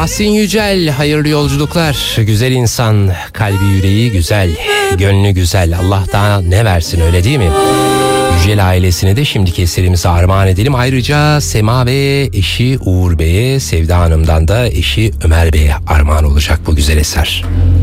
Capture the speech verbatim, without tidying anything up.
Tahsin Yücel, hayırlı yolculuklar. Güzel insan, kalbi yüreği güzel, gönlü güzel. Allah daha ne versin, öyle değil mi? Yücel ailesine de şimdiki eserimizi armağan edelim. Ayrıca Sema ve eşi Uğur Bey'e, Sevda Hanım'dan da eşi Ömer Bey'e armağan olacak bu güzel eser.